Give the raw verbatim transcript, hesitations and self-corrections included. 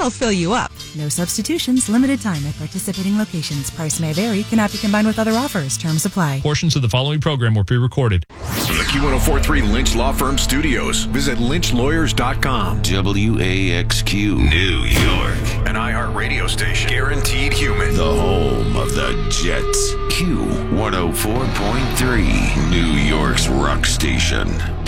I'll fill you up. No substitutions, limited time at participating locations. Price may vary, cannot be combined with other offers. Terms apply. Portions of the following program were pre-recorded. The Q one oh four point three Lynch Law Firm Studios. Visit lynch lawyers dot com. W A X Q, New York. An iHeart radio station. Guaranteed human. The home of the Jets. Q one oh four point three, New York's rock station.